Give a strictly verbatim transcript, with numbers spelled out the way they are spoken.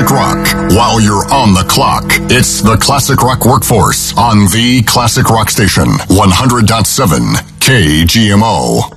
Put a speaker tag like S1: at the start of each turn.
S1: classic rock while you're on the clock. It's the Classic Rock Workforce on the Classic Rock Station, one hundred point seven K G M O.